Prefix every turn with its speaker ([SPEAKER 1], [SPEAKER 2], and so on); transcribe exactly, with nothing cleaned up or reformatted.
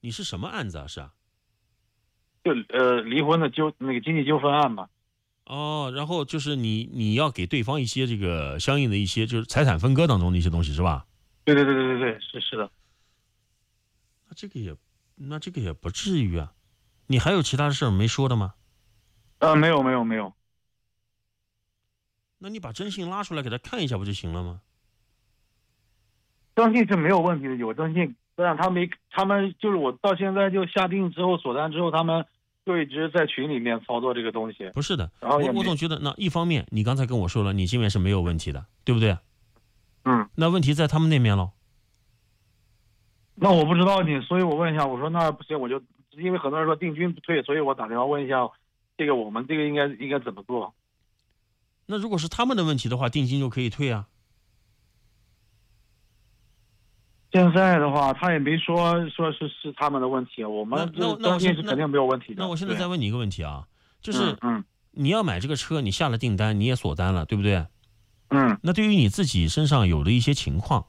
[SPEAKER 1] 你是什么案子啊？是啊？
[SPEAKER 2] 就呃离婚的纠那个经济纠纷案嘛。
[SPEAKER 1] 哦，然后就是你你要给对方一些这个相应的一些就是财产分割当中的一些东西是吧？
[SPEAKER 2] 对对对对对对，是是的。
[SPEAKER 1] 那这个也那这个也不至于啊。你还有其他的事儿没说的吗？
[SPEAKER 2] 呃，没有没有没有。
[SPEAKER 1] 那你把征信拉出来给他看一下不就行了吗？
[SPEAKER 2] 征信是没有问题的，有征信，但他没，他们就是我到现在就下定之后锁单之后，他们就一直在群里面操作这个东西。
[SPEAKER 1] 不是的，
[SPEAKER 2] 然后
[SPEAKER 1] 我我总觉得那一方面，你刚才跟我说了，你这边是没有问题的，对不对？
[SPEAKER 2] 嗯，
[SPEAKER 1] 那问题在他们那边喽。
[SPEAKER 2] 那我不知道你，所以我问一下，我说那不行，我就因为很多人说定军不退，所以我打电话问一下，这个我们这个应该应该怎么做？
[SPEAKER 1] 那如果是他们的问题的话，定金就可以退啊。
[SPEAKER 2] 现在的话，他也没说说是是他们的问题，我们
[SPEAKER 1] 那那
[SPEAKER 2] 征信是肯定没有问题的。
[SPEAKER 1] 那我现在再问你一个问题啊，就是
[SPEAKER 2] 嗯，
[SPEAKER 1] 你要买这个车，你下了订单，你也锁单了，对不对？
[SPEAKER 2] 嗯，
[SPEAKER 1] 那对于你自己身上有的一些情况，